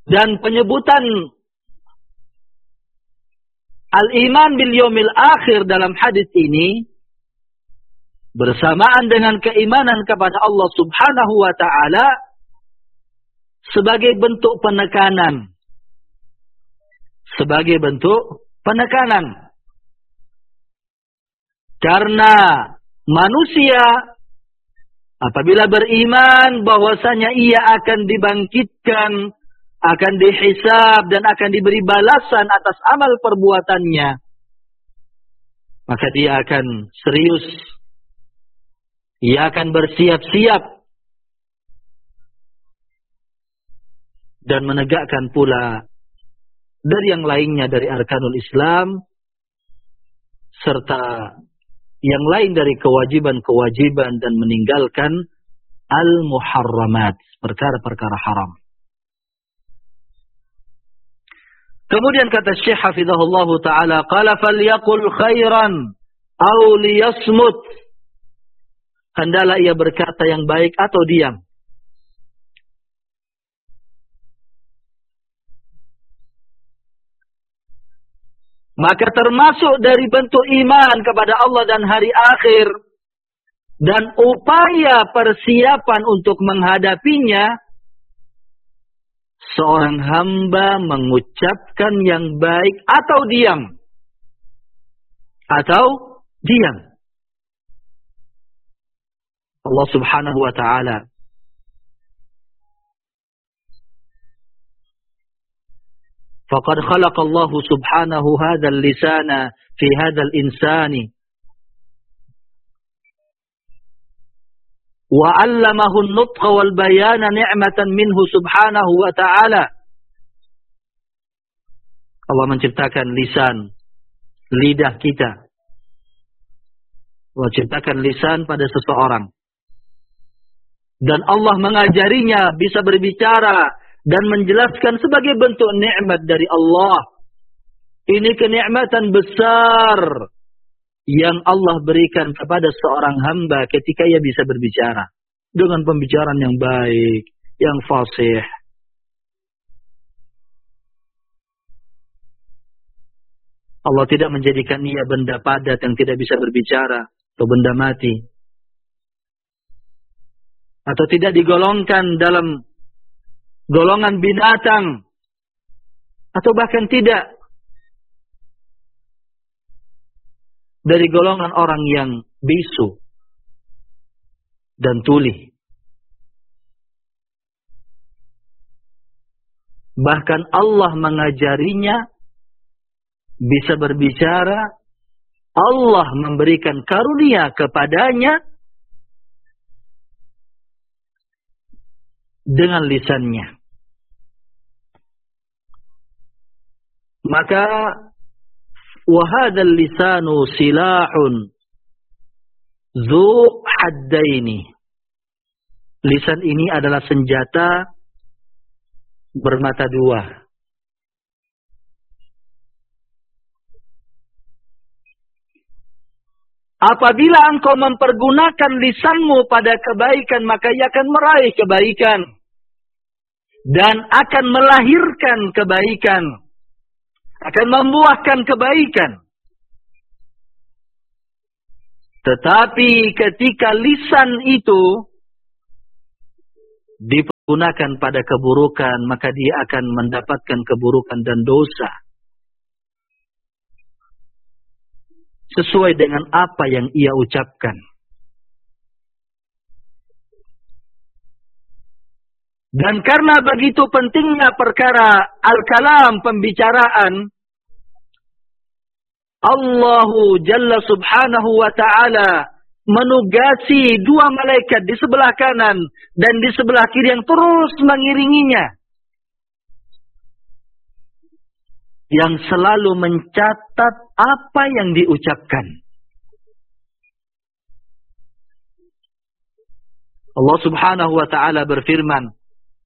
Dan penyebutan al-iman bil yaumil akhir dalam hadis ini bersamaan dengan keimanan kepada Allah Subhanahu wa taala sebagai bentuk penekanan. Sebagai bentuk penekanan. Karena manusia apabila beriman bahwasanya ia akan dibangkitkan, akan dihisab dan akan diberi balasan atas amal perbuatannya, maka dia akan serius. Ia akan bersiap-siap dan menegakkan pula dari yang lainnya dari arkanul Islam serta yang lain dari kewajiban-kewajiban dan meninggalkan al-muharramat, perkara-perkara haram. Kemudian kata Syekh hafizahullah taala, qala falyaqul khairan aw liyasmut. Hendaklah ia berkata yang baik atau diam. Maka termasuk dari bentuk iman kepada Allah dan hari akhir dan upaya persiapan untuk menghadapinya, seorang hamba mengucapkan yang baik atau diam. Atau diam. Allah Subhanahu wa ta'ala faqad khalaqa Allah Subhanahu hadzal lisana fi hadzal insani wa 'allamahu an-nutqa wal bayana ni'matan minhu Subhanahu wa ta'ala. Allah menciptakan lisan, lidah kita. Allah ciptakan lisan pada seseorang. Dan Allah mengajarinya bisa berbicara dan menjelaskan sebagai bentuk nikmat dari Allah. Ini kenikmatan besar yang Allah berikan kepada seorang hamba ketika ia bisa berbicara dengan pembicaraan yang baik, yang fasih. Allah tidak menjadikan ia benda padat yang tidak bisa berbicara atau benda mati. Atau tidak digolongkan dalam golongan binatang. Atau bahkan tidak dari golongan orang yang bisu dan tuli. Bahkan Allah mengajarinya bisa berbicara. Allah memberikan karunia kepadanya dengan lisannya. Maka wahadal lisanu silahun dzu haddaini. Lisan ini adalah senjata bermata dua. Apabila engkau mempergunakan lisanmu pada kebaikan, maka ia akan meraih kebaikan. Dan akan melahirkan kebaikan. Akan membuahkan kebaikan. Tetapi ketika lisan itu digunakan pada keburukan, maka dia akan mendapatkan keburukan dan dosa. Sesuai dengan apa yang ia ucapkan. Dan karena begitu pentingnya perkara al-kalam, pembicaraan, Allahu Jalla Subhanahu wa ta'ala menugasi dua malaikat di sebelah kanan dan di sebelah kiri yang terus mengiringinya. Yang selalu mencatat apa yang diucapkan. Allah Subhanahu wa ta'ala berfirman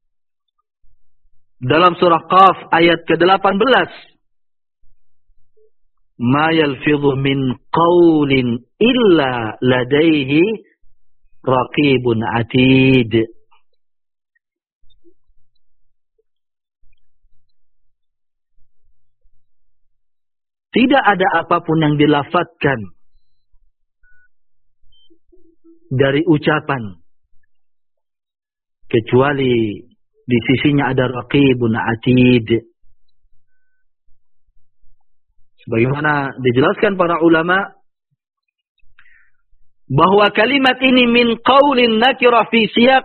dalam surah Qaf ayat ke-18, ma yalfidhu min qawlin illa ladaihi raqibun atid. Tidak ada apapun yang dilafadzkan dari ucapan kecuali di sisinya ada raqibun atid. Sebagaimana dijelaskan para ulama bahwa kalimat ini min qaulin nakirah fi siyaq